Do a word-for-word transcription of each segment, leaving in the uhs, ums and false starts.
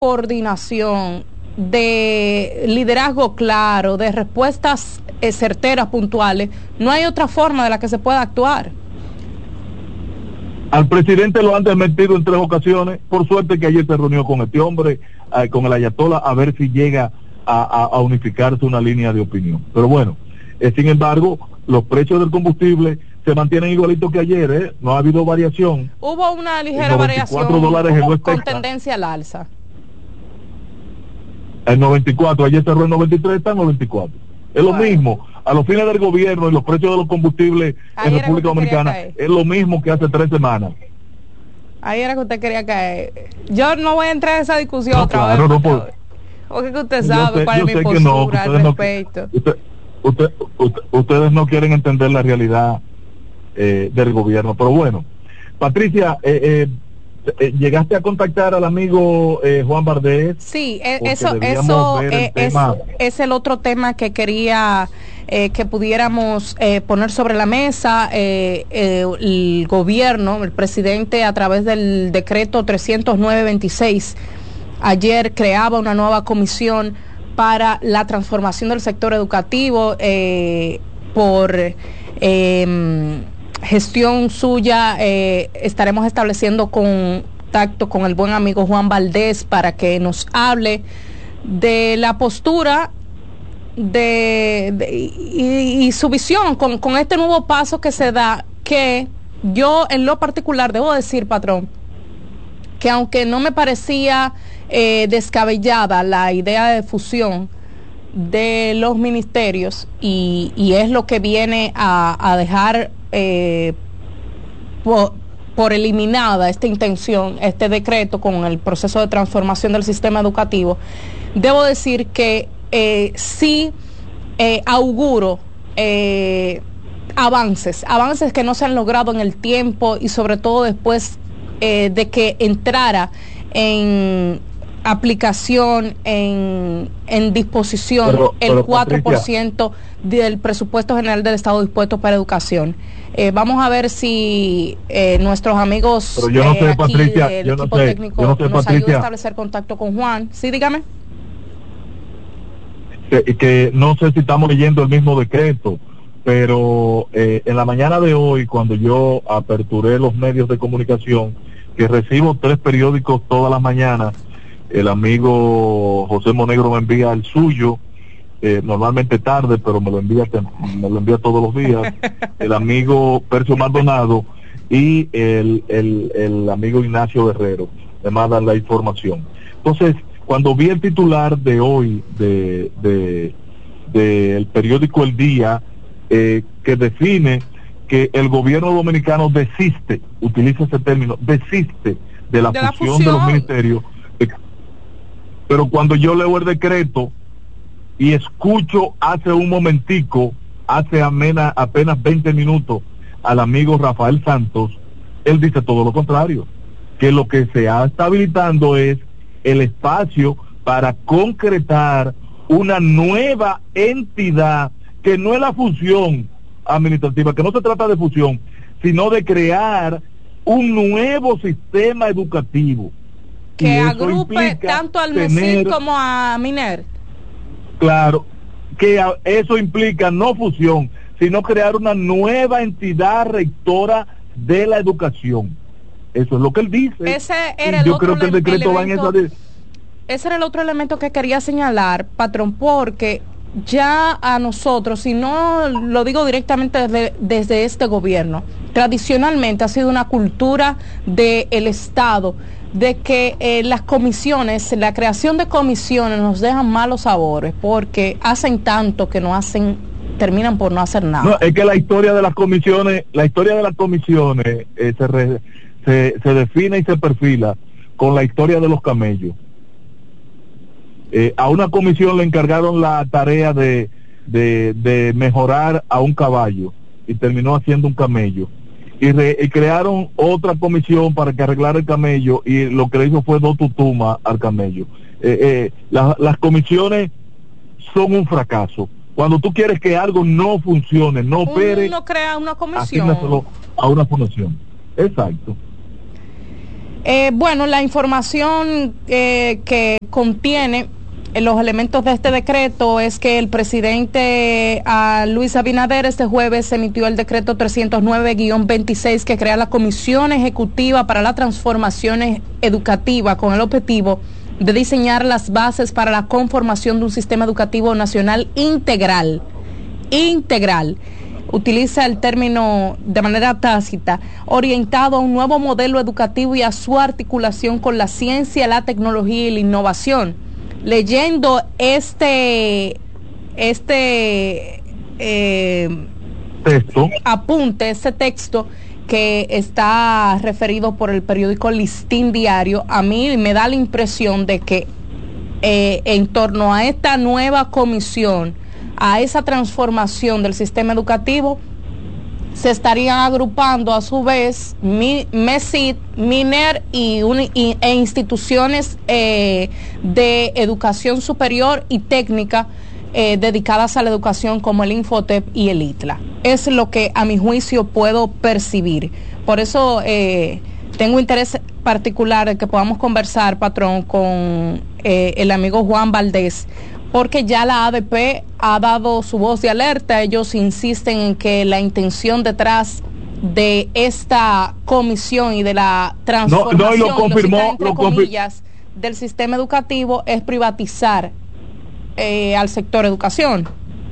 coordinación, de liderazgo claro, de respuestas eh, certeras, puntuales, no hay otra forma de la que se pueda actuar. Al presidente lo han desmentido en tres ocasiones. Por suerte que ayer se reunió con este hombre, eh, con el ayatollah, a ver si llega a, a, a unificarse una línea de opinión. Pero bueno, eh, sin embargo, los precios del combustible se mantienen igualitos que ayer, ¿eh? No ha habido variación. Hubo una ligera variación dólares en West con Texas. Tendencia al alza. El noventa y cuatro, ayer cerró el noventa y tres, está en noventa y cuatro. Es bueno. Lo mismo, a los fines del gobierno y los precios de los combustibles Ahí en República Dominicana es lo mismo que hace tres semanas. Ahí era que usted quería caer. Yo no voy a entrar en esa discusión no, otra claro, vez. No, por, porque usted sabe sé, cuál es mi postura no, al respecto. No, usted, usted, usted, ustedes no quieren entender la realidad eh, del gobierno, pero bueno. Patricia, eh, eh, eh, ¿llegaste a contactar al amigo eh, Juan Bardés? Sí, eso, eso eh, es, es el otro tema que quería eh, que pudiéramos eh, poner sobre la mesa. Eh, eh, el gobierno, el presidente, a través del decreto trescientos nueve veintiséis, ayer creaba una nueva comisión para la transformación del sector educativo eh, por eh, gestión suya. Eh, estaremos estableciendo contacto con el buen amigo Juan Valdés para que nos hable de la postura de, de y, y su visión con, con este nuevo paso que se da, que yo en lo particular debo decir, patrón, que aunque no me parecía eh, descabellada la idea de fusión de los ministerios, y, y es lo que viene a, a dejar eh, por, por eliminada esta intención, este decreto con el proceso de transformación del sistema educativo, debo decir que eh, sí eh, auguro eh, avances, avances que no se han logrado en el tiempo y sobre todo después eh, de que entrara en aplicación, en, en disposición pero, pero, el cuatro por ciento Patricia, del presupuesto general del Estado dispuesto para educación. Eh, vamos a ver si eh, nuestros amigos pero yo no sé, eh, aquí Patricia, del yo no equipo sé, técnico yo no sé, nos Patricia, ayuda a establecer contacto con Juan. Sí, dígame. Que, que no sé si estamos leyendo el mismo decreto, pero eh, en la mañana de hoy, cuando yo aperturé los medios de comunicación, que recibo tres periódicos todas las mañanas, el amigo José Monegro me envía el suyo, eh, normalmente tarde, pero me lo envía me lo envía todos los días, el amigo Percio Maldonado y el, el, el amigo Ignacio Guerrero me mandan la información. Entonces, cuando vi el titular de hoy de de, de el periódico El Día, eh, que define que el gobierno dominicano desiste, utiliza ese término, desiste de la, de fusión, la fusión de los ministerios, eh, pero cuando yo leo el decreto y escucho hace un momentico, hace amena, apenas veinte minutos, al amigo Rafael Santos, él dice todo lo contrario, que lo que se está habilitando es el espacio para concretar una nueva entidad, que no es la fusión administrativa, que no se trata de fusión, sino de crear un nuevo sistema educativo. Que agrupe tanto al MESID como a MINER. Claro, que a, eso implica no fusión, sino crear una nueva entidad rectora de la educación. Eso es lo que él dice. Ese era el yo otro creo que el decreto va en esa de... Ese era el otro elemento que quería señalar, patrón, porque ya a nosotros, si no lo digo directamente desde, desde este gobierno, tradicionalmente ha sido una cultura del Estado de que eh, las comisiones, la creación de comisiones nos dejan malos sabores porque hacen tanto que no hacen, terminan por no hacer nada. No, es que la historia de las comisiones, la historia de las comisiones eh, se, re, se, se define y se perfila con la historia de los camellos. Eh, a una comisión le encargaron la tarea de, de, de mejorar a un caballo y terminó haciendo un camello. Y, re, y crearon otra comisión para que arreglara el camello y lo que le hizo fue dos tutumas al camello. Eh, eh, la, las comisiones son un fracaso. Cuando tú quieres que algo no funcione, no opere, uno crea una comisión a una fundación. Exacto. Eh, bueno, la información eh, que contiene los elementos de este decreto es que el presidente a Luis Abinader este jueves emitió el decreto trescientos nueve guión veintiséis que crea la Comisión Ejecutiva para la Transformación Educativa con el objetivo de diseñar las bases para la conformación de un sistema educativo nacional integral. Integral. Utiliza el término de manera tácita, orientado a un nuevo modelo educativo y a su articulación con la ciencia, la tecnología y la innovación. Leyendo este este eh, texto, apunte, este texto que está referido por el periódico Listín Diario, a mí me da la impresión de que eh, en torno a esta nueva comisión, a esa transformación del sistema educativo, se estarían agrupando a su vez Mi, MESID, MINER y, un, y e instituciones eh, de educación superior y técnica eh, dedicadas a la educación como el Infotep y el ITLA. Es lo que a mi juicio puedo percibir. Por eso eh, tengo interés particular en que podamos conversar, patrón, con eh, el amigo Juan Valdés, porque ya la A D P ha dado su voz de alerta. Ellos insisten en que la intención detrás de esta comisión y de la transformación, no, no, y lo confirmó, y lo entre lo comillas, del sistema educativo es privatizar eh, al sector educación.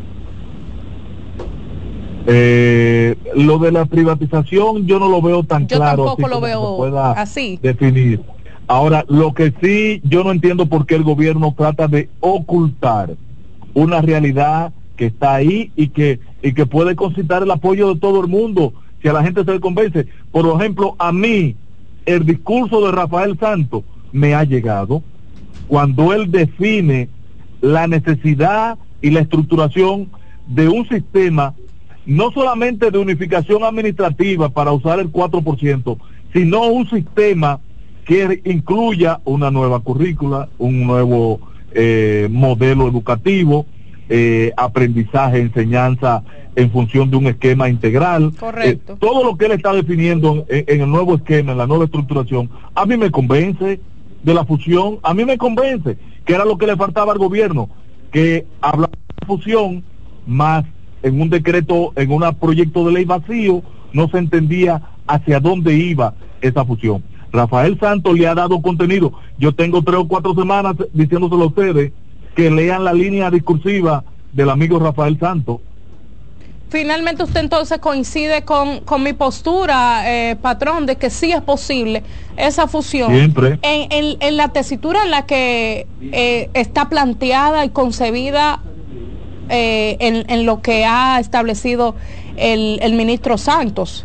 Eh, lo de la privatización yo no lo veo tan yo claro. Yo tampoco así lo veo se pueda así. Definir. Ahora, lo que sí, yo no entiendo por qué el gobierno trata de ocultar una realidad que está ahí y que y que puede concitar el apoyo de todo el mundo si a la gente se le convence. Por ejemplo, a mí, el discurso de Rafael Santos me ha llegado cuando él define la necesidad y la estructuración de un sistema, no solamente de unificación administrativa para usar el cuatro por ciento, sino un sistema que incluya una nueva currícula, un nuevo eh, modelo educativo, eh, aprendizaje, enseñanza en función de un esquema integral. Correcto. Eh, todo lo que él está definiendo en, en el nuevo esquema, en la nueva estructuración, a mí me convence de la fusión, a mí me convence, que era lo que le faltaba al gobierno, que hablaba de fusión, más en un decreto, en un proyecto de ley vacío, no se entendía hacia dónde iba esa fusión. Rafael Santos le ha dado contenido. Yo tengo tres o cuatro semanas diciéndoselo a ustedes que lean la línea discursiva del amigo Rafael Santos. Finalmente usted entonces coincide con, con mi postura, eh, patrón, de que sí es posible esa fusión. Siempre. En, en, en la tesitura en la que eh, está planteada y concebida eh, en, en lo que ha establecido el, el ministro Santos.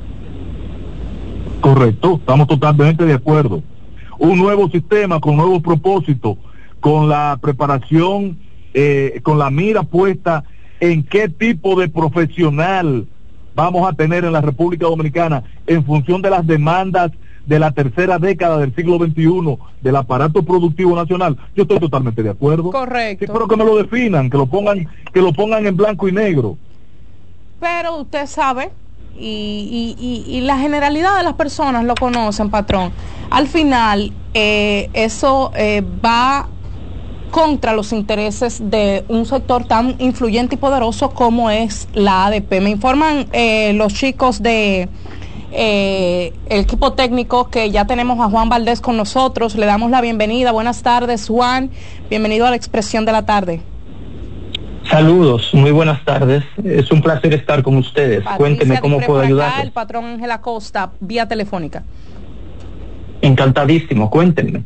Correcto, estamos totalmente de acuerdo. Un nuevo sistema con nuevos propósitos, con la preparación, eh, con la mira puesta en qué tipo de profesional vamos a tener en la República Dominicana en función de las demandas de la tercera década del siglo veintiuno del aparato productivo nacional. Yo estoy totalmente de acuerdo. Correcto. Sí, pero que me lo definan, que lo pongan, que lo pongan en blanco y negro. Pero usted sabe, y, y, y, y la generalidad de las personas lo conocen, patrón. Al final, eh, eso eh, va contra los intereses de un sector tan influyente y poderoso como es la A D P. Me informan eh, los chicos de eh, el equipo técnico que ya tenemos a Juan Valdés con nosotros. Le damos la bienvenida. Buenas tardes, Juan. Bienvenido a la Expresión de la Tarde. Saludos, muy buenas tardes. Es un placer estar con ustedes. Patricia, cuénteme cómo puedo ayudarle. El patrón Ángel Acosta, vía telefónica. Encantadísimo, cuéntenme.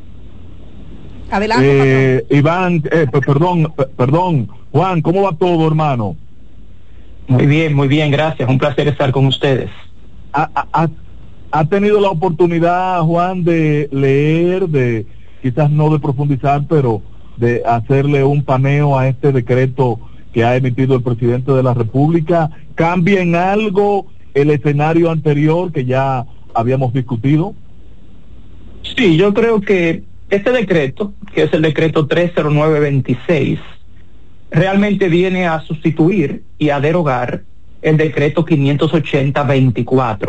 Adelante, eh, Iván, eh, perdón, perdón, Juan, ¿cómo va todo, hermano? Muy bien, muy bien, gracias. Un placer estar con ustedes. ¿Ha, ha, ha tenido la oportunidad, Juan, de leer, de quizás no de profundizar, pero de hacerle un paneo a este decreto que ha emitido el presidente de la República? ¿Cambia en algo el escenario anterior que ya habíamos discutido? Sí, yo creo que este decreto, que es el decreto tres cero nueve veintiséis, realmente viene a sustituir y a derogar el decreto quinientos ochenta veinticuatro,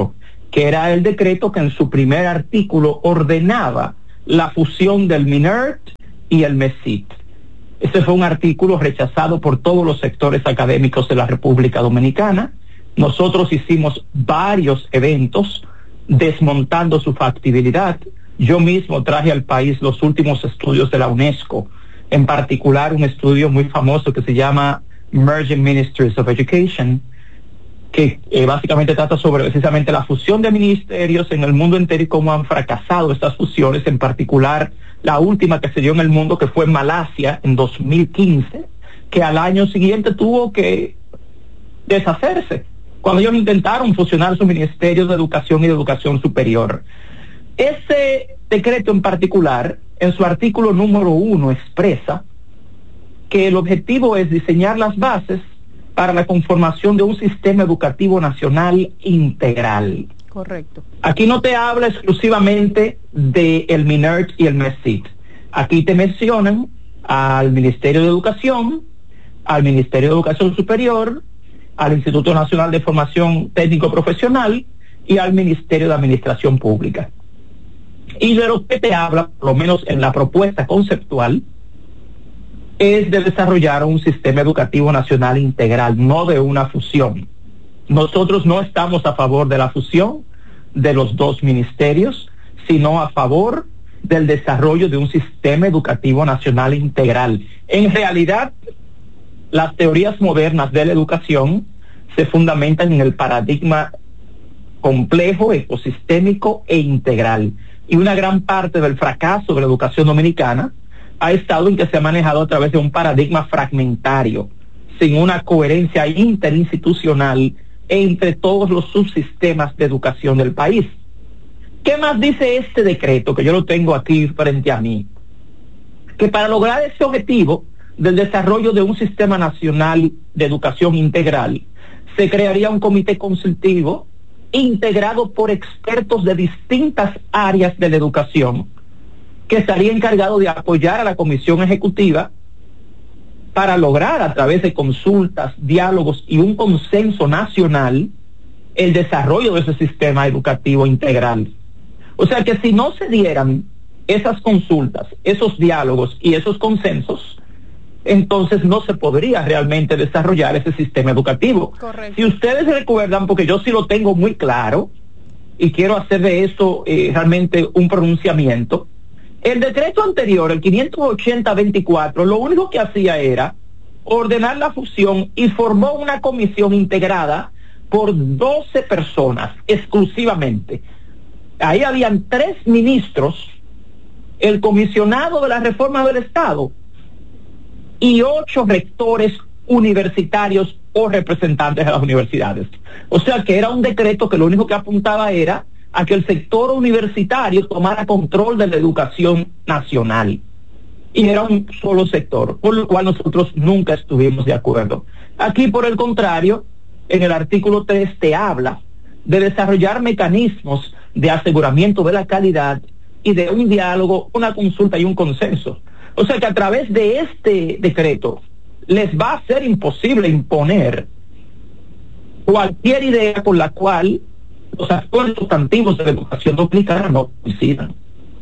que era el decreto que en su primer artículo ordenaba la fusión del MINERT y el MESIT. Ese fue un artículo rechazado por todos los sectores académicos de la República Dominicana. Nosotros hicimos varios eventos desmontando su factibilidad. Yo mismo traje al país los últimos estudios de la UNESCO, en particular un estudio muy famoso que se llama Emerging Ministries of Education, que eh, básicamente trata sobre precisamente la fusión de ministerios en el mundo entero y cómo han fracasado estas fusiones, en particular la última que se dio en el mundo, que fue en Malasia en dos mil quince, que al año siguiente tuvo que deshacerse, cuando ellos intentaron fusionar sus ministerios de educación y de educación superior. Ese decreto en particular, en su artículo número uno, expresa que el objetivo es diseñar las bases para la conformación de un sistema educativo nacional integral. Correcto. Aquí no te habla exclusivamente del MINERT y el MESIT. Aquí te mencionan al Ministerio de Educación, al Ministerio de Educación Superior, al Instituto Nacional de Formación Técnico Profesional y al Ministerio de Administración Pública. Y de lo que te habla, por lo menos en la propuesta conceptual, es de desarrollar un sistema educativo nacional integral, no de una fusión. Nosotros no estamos a favor de la fusión de los dos ministerios, sino a favor del desarrollo de un sistema educativo nacional integral. En realidad, las teorías modernas de la educación se fundamentan en el paradigma complejo, ecosistémico e integral. Y una gran parte del fracaso de la educación dominicana ha estado en que se ha manejado a través de un paradigma fragmentario, sin una coherencia interinstitucional entre todos los subsistemas de educación del país. ¿Qué más dice este decreto, que yo lo tengo aquí frente a mí? Que para lograr ese objetivo del desarrollo de un sistema nacional de educación integral, se crearía un comité consultivo integrado por expertos de distintas áreas de la educación, que estaría encargado de apoyar a la Comisión Ejecutiva para lograr, a través de consultas, diálogos y un consenso nacional, el desarrollo de ese sistema educativo integral. O sea que si no se dieran esas consultas, esos diálogos y esos consensos, entonces no se podría realmente desarrollar ese sistema educativo. Correcto. Si ustedes recuerdan, porque yo sí lo tengo muy claro, y quiero hacer de eso eh, realmente un pronunciamiento, el decreto anterior, el quinientos ochenta veinticuatro, lo único que hacía era ordenar la fusión y formó una comisión integrada por doce personas exclusivamente. Ahí habían tres ministros, el comisionado de la reforma del Estado y ocho rectores universitarios o representantes de las universidades. O sea que era un decreto que lo único que apuntaba era a que el sector universitario tomara control de la educación nacional. Y era un solo sector, por lo cual nosotros nunca estuvimos de acuerdo. Aquí, por el contrario, en el artículo tres te habla de desarrollar mecanismos de aseguramiento de la calidad y de un diálogo, una consulta y un consenso. O sea que a través de este decreto les va a ser imposible imponer cualquier idea con la cual los actores sustantivos de la educación dominicana no coincidan.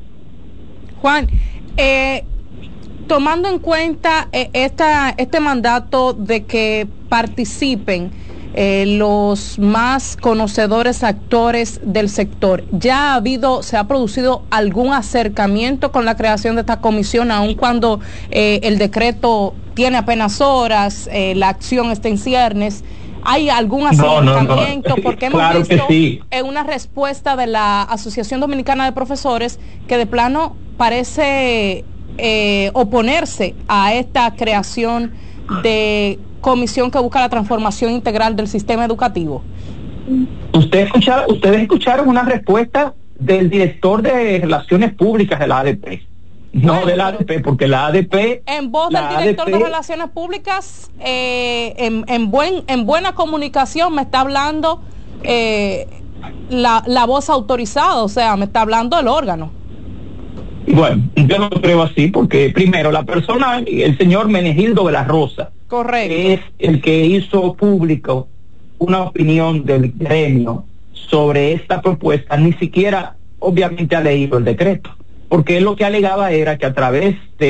Juan, eh, tomando en cuenta eh, esta, este mandato de que participen eh, los más conocedores actores del sector, ¿ya ha habido, se ha producido algún acercamiento con la creación de esta comisión, aun cuando eh, el decreto tiene apenas horas, eh, la acción está en ciernes? ¿Hay algún acercamiento? No, no, no. Porque hemos claro visto que sí. en una respuesta de la Asociación Dominicana de Profesores que de plano parece eh, oponerse a esta creación de comisión que busca la transformación integral del sistema educativo. Usted escucha, ustedes escucharon una respuesta del director de Relaciones Públicas de la A D P. No, bueno, de la A D P, porque la A D P... En voz del director A D P, de Relaciones Públicas, eh, en, en, buen, en buena comunicación me está hablando eh, la, la voz autorizada, o sea, me está hablando el órgano. Bueno, yo no creo así, porque primero la persona, el señor Menegildo de la Rosa, correcto, es el que hizo público una opinión del gremio sobre esta propuesta ni siquiera obviamente ha leído el decreto, porque él lo que alegaba era que a través de